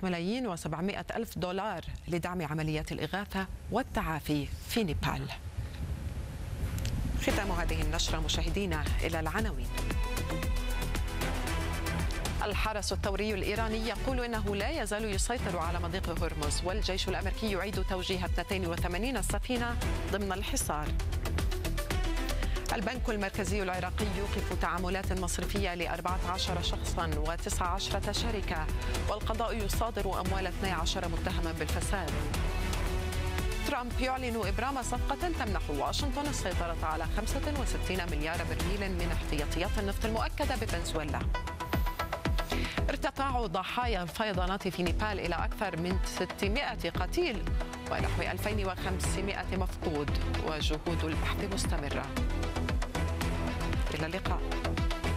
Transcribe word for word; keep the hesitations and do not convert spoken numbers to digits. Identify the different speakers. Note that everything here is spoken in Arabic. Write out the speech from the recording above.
Speaker 1: ملايين وسبعمائة ألف دولار لدعم عمليات الإغاثة والتعافي في نيبال. ختام هذه النشرة مشاهدينا إلى العناوين. الحرس الثوري الإيراني يقول إنه لا يزال يسيطر على مضيق هرمز، والجيش الأمريكي يعيد توجيه اثنتين وثمانين سفينة ضمن الحصار. البنك المركزي العراقي يوقف تعاملات مصرفية لأربعة عشر شخصا وتسعة عشرة شركة، والقضاء يصادر أموال اثني عشر متهما بالفساد. ترامب يعلن إبرام صفقة تمنح واشنطن السيطرة على خمسة وستين مليار برميل من احتياطيات النفط المؤكدة بفنزويلا. ارتفاع ضحايا الفيضانات في نيبال إلى أكثر من ستمائة قتيل ونحو ألفين وخمسمائة مفقود، وجهود البحث مستمرة. إلى اللقاء.